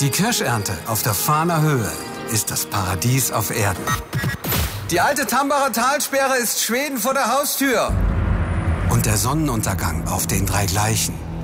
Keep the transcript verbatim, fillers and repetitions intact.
Die Kirschernte auf der Fahner Höhe ist das Paradies auf Erden. Die alte Tambacher Talsperre ist Schweden vor der Haustür. Und der Sonnenuntergang auf den drei Gleichen